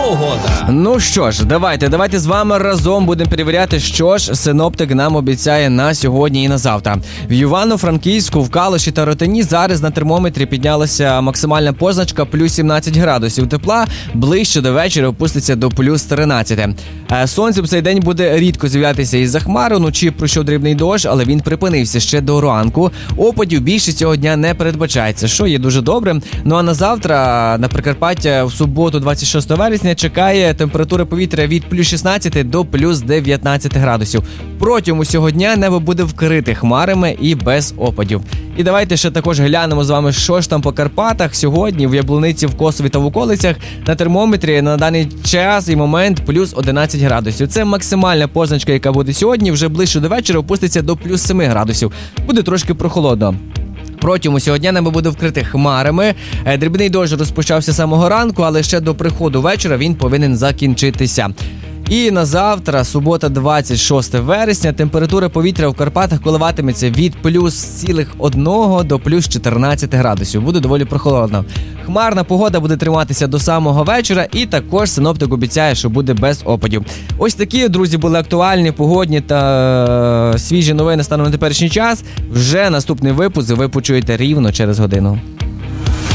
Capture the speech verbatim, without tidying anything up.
погода. Ну що ж, давайте, давайте з вами разом будемо перевіряти, що ж синоптик нам обіцяє на сьогодні і на завтра. В Івано-Франківську, в Калуші та Ротині зараз на термометрі піднялася максимальна позначка плюс сімнадцять градусів тепла, ближче до вечора опуститься до плюс тринадцять. Сонце в цей день буде рідко з'являтися із-за хмари, вночі пройшов дрібний дощ, але він припинився ще до ранку. Опадів більше цього дня не передбачається, що є дуже добре. Ну а на завтра на Прикарпаття в суботу, двадцять шостого вересня, чекає температура повітря від плюс шістнадцять до плюс дев'ятнадцять градусів. Протягом усього дня небо буде вкрите хмарами і без опадів. І давайте ще також глянемо з вами, що ж там по Карпатах сьогодні в Яблуниці, в Косові та в околицях. На термометрі на даний час і момент плюс одинадцять градусів. Це максимальна позначка, яка буде сьогодні. Вже ближче до вечора опуститься до плюс сім градусів. Буде трошки прохолодно. Протягом усього дня небо буде вкрите хмарами. Дрібний дощ розпочався з самого ранку, але ще до приходу вечора він повинен закінчитися. І на завтра, субота, двадцять шостого вересня, температура повітря в Карпатах коливатиметься від плюс цілих одного до плюс чотирнадцять градусів. Буде доволі прохолодно. Хмарна погода буде триматися до самого вечора, і також синоптик обіцяє, що буде без опадів. Ось такі, друзі, були актуальні, погодні та свіжі новини станом на теперішній час. Вже наступний випуск ви почуєте рівно через годину.